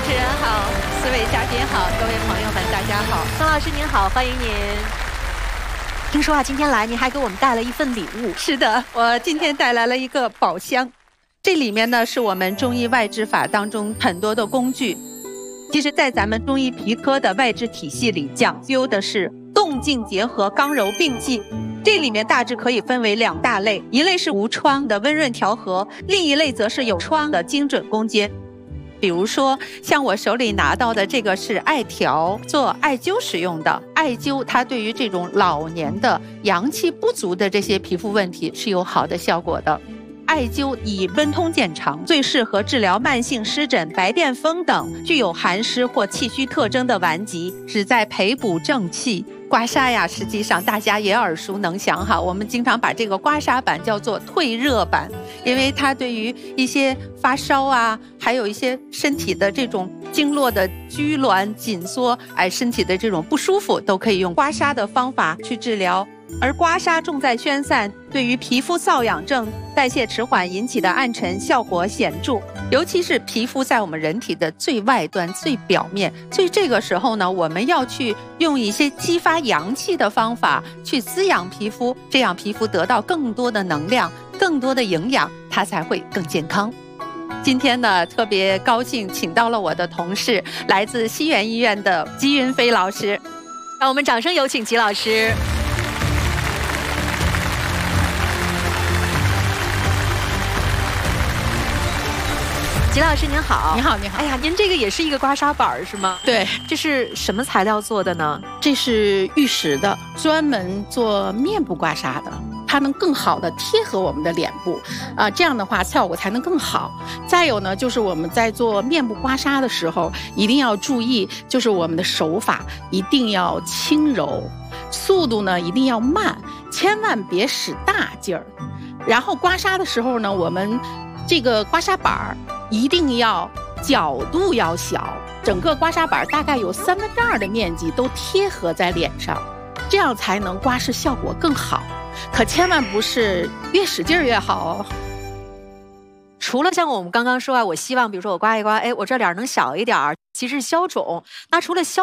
持人好，四位嘉宾好，各位朋友们大家好。 宋老师您好，欢迎您。听说啊，今天来您还给我们带了一份礼物。 是的，我今天带来了一个宝箱，这里面呢是我们中医外治法当中很多的工具。其实，在咱们中医皮科的外治体系里，讲究的是动静结合、刚柔并济。这里面大致可以分为2大类，一类是无创的温润调和，另一类则是有创的精准攻坚。比如说，像我手里拿到的这个是艾条，做艾灸使用的。艾灸它对于这种老年的阳气不足的这些皮肤问题是有好的效果的。艾灸以温通见长，最适合治疗慢性湿疹、白癜风等具有寒湿或气虚特征的顽疾，旨在培补正气。刮痧呀，实际上大家也耳熟能详哈，我们经常把这个刮痧板叫做退热板，因为它对于一些发烧啊，还有一些身体的这种经络的拘挛紧缩，身体的这种不舒服，都可以用刮痧的方法去治疗。而刮痧重在宣散，对于皮肤瘙痒症、代谢迟缓引起的暗沉效果显著。尤其是皮肤在我们人体的最外端、最表面，所以这个时候呢，我们要去用一些激发阳气的方法去滋养皮肤，这样皮肤得到更多的能量、更多的营养，它才会更健康。今天呢，特别高兴请到了我的同事，来自西园医院的姬云飞老师。 让我们掌声有请姬老师。姬老师您好。 你好，你好。 哎呀，您这个也是一个刮痧板是吗？ 对， 这是什么材料做的呢？ 这是玉石的，专门做面部刮痧的，它能更好的贴合我们的脸部，这样的话效果才能更好。再有呢，就是我们在做面部刮痧的时候，一定要注意，就是我们的手法一定要轻柔，速度呢一定要慢，千万别使大劲儿。然后刮痧的时候呢，我们这个刮痧板一定要角度要小，整个刮痧板大概有2/3的面积都贴合在脸上，这样才能刮拭效果更好。可千万不是越使劲越好哦。 除了像我们刚刚说啊，我希望比如说我刮一刮，哎，我这脸能小一点，其实是消肿。那除了消